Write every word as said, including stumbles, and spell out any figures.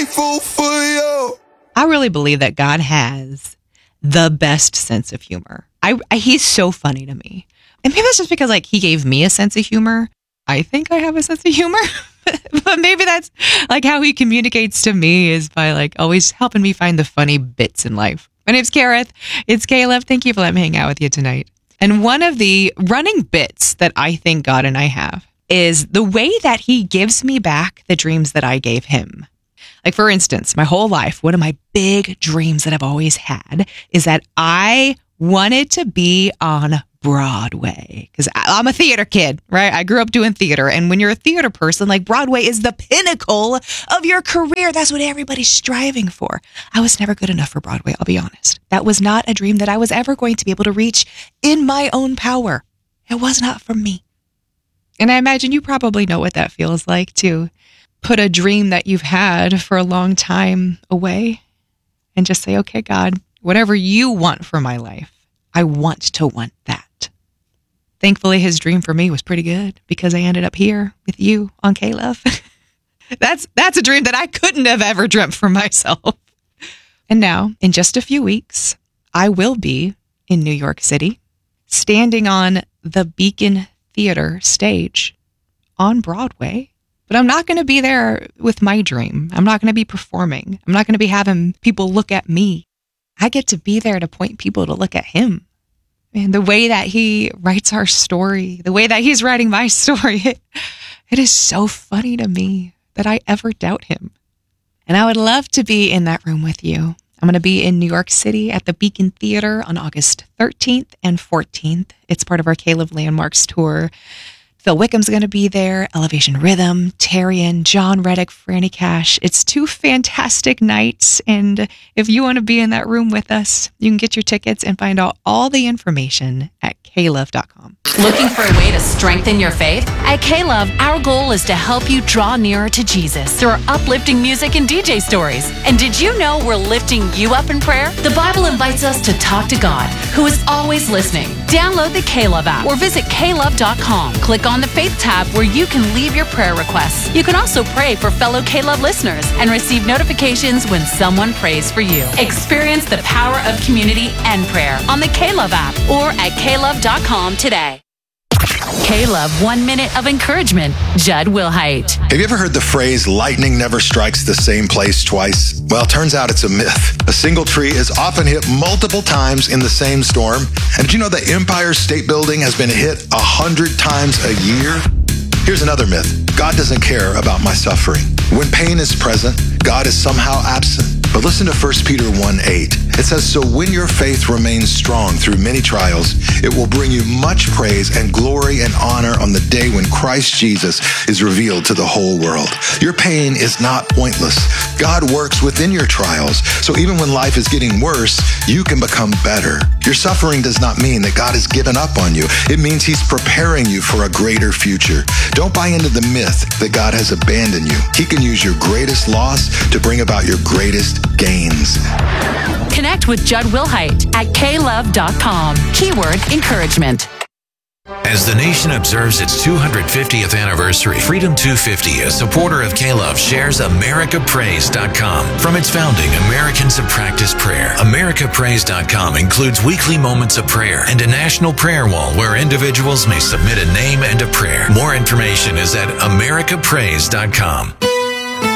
grateful for you. I really believe that God has the best sense of humor. I, I he's so funny to me. And maybe that's just because like he gave me a sense of humor. I think I have a sense of humor. But maybe that's like how he communicates to me is by like always helping me find the funny bits in life. My name's Kareth. It's Caleb. Thank you for letting me hang out with you tonight. And one of the running bits that I think God and I have is the way that he gives me back the dreams that I gave him. Like, for instance, my whole life, one of my big dreams that I've always had is that I wanted to be on Broadway, because I'm a theater kid, right? I grew up doing theater. And when you're a theater person, like Broadway is the pinnacle of your career. That's what everybody's striving for. I was never good enough for Broadway, I'll be honest. That was not a dream that I was ever going to be able to reach in my own power. It was not for me. And I imagine you probably know what that feels like to put a dream that you've had for a long time away and just say, okay, God, whatever you want for my life, I want to want that. Thankfully, his dream for me was pretty good because I ended up here with you on K-Love. that's that's a dream that I couldn't have ever dreamt for myself. And now, in just a few weeks, I will be in New York City, standing on the Beacon Theater stage on Broadway. But I'm not going to be there with my dream. I'm not going to be performing. I'm not going to be having people look at me. I get to be there to point people to look at him. And the way that he writes our story, the way that he's writing my story, it, it is so funny to me that I ever doubt him. And I would love to be in that room with you. I'm going to be in New York City at the Beacon Theater on August thirteenth and fourteenth. It's part of our Caleb Landmarks tour. Phil Wickham's going to be there, Elevation Rhythm, Tarian, John Reddick, Franny Cash. It's two fantastic nights. And if you want to be in that room with us, you can get your tickets and find out all the information at k love dot com. Looking for a way to strengthen your faith? At K-Love, our goal is to help you draw nearer to Jesus through our uplifting music and D J stories. And did you know we're lifting you up in prayer? The Bible invites us to talk to God, who is always listening. Download the K-Love app or visit k love dot com. Click on the Faith tab where you can leave your prayer requests. You can also pray for fellow K-Love listeners and receive notifications when someone prays for you. Experience the power of community and prayer on the K-Love app or at k love dot com today. K-Love, one minute of encouragement. Judd Wilhite. Have you ever heard the phrase, lightning never strikes the same place twice? Well, it turns out it's a myth. A single tree is often hit multiple times in the same storm. And did you know the Empire State Building has been hit a hundred times a year? Here's another myth. God doesn't care about my suffering. When pain is present, God is somehow absent. But listen to First Peter one eight. It says, so when your faith remains strong through many trials, it will bring you much praise and glory and honor on the day when Christ Jesus is revealed to the whole world. Your pain is not pointless. God works within your trials. So even when life is getting worse, you can become better. Your suffering does not mean that God has given up on you. It means he's preparing you for a greater future. Don't buy into the myth that God has abandoned you. He can use your greatest loss to bring about your greatest gains. Connect with Judd Wilhite at k love dot com. Keyword encouragement. As the nation observes its two hundred fiftieth anniversary, Freedom two fifty, a supporter of K-Love, shares America Praise dot com. From its founding, Americans have practiced prayer. America Praise dot com includes weekly moments of prayer and a national prayer wall where individuals may submit a name and a prayer. More information is at America Praise dot com.